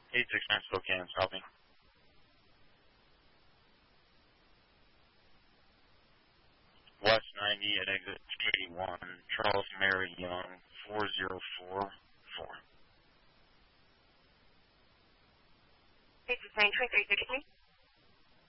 869 Spokane, stopping. West 90 at exit 281, Charles Mary Young, 4044. 869 23,